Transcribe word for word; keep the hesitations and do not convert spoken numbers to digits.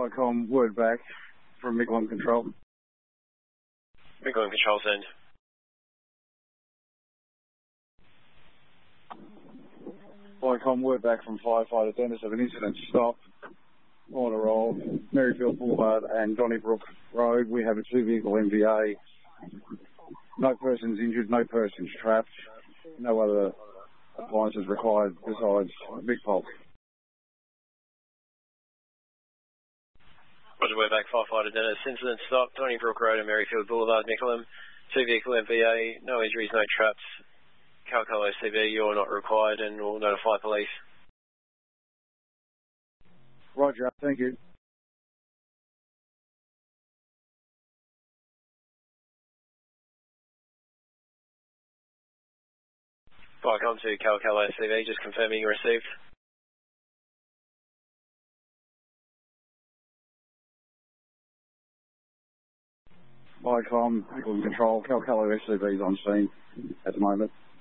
Viacom, word back from Mickleham Control. Mickleham Control, send. Viacom, word back from firefighter Dennis of an incident stop on a roll, Merrifield Boulevard and Donnybrook Road. We have a two-vehicle M V A. No persons injured, no persons trapped. No other appliances required besides a big pulse. Roger, we're back, firefighter Dennis. Incident stop, Donnybrook Road and Merrifield Boulevard, Mickleham. Two-vehicle M V A, no injuries, no traps. Calcolo S C B, you're not required and we'll notify police. Roger, thank you. Viacom to Calcolo S C B, just confirming you received. Viacom, Mickleham Control, Calcolo S C B is on scene at the moment.